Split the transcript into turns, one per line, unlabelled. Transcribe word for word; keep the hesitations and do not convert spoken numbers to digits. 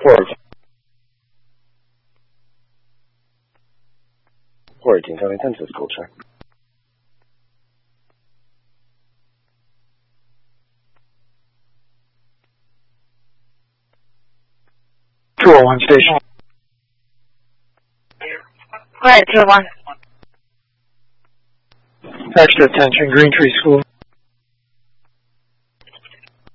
霍尔霍尔警察来探测狗车。
two oh one station.
Go ahead, two oh one.
Extra attention, Green Tree School.